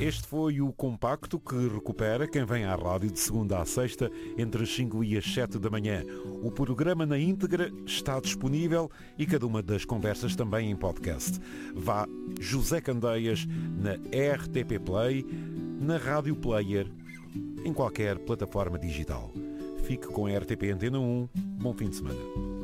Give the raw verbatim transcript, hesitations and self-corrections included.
Este foi o compacto que recupera quem vem à rádio de segunda à sexta, entre as cinco e as sete da manhã. O programa na íntegra está disponível e cada uma das conversas também em podcast. Vá José Candeias na R T P Play, na Rádio Player, em qualquer plataforma digital. Fique com a R T P Antena um. Bom fim de semana.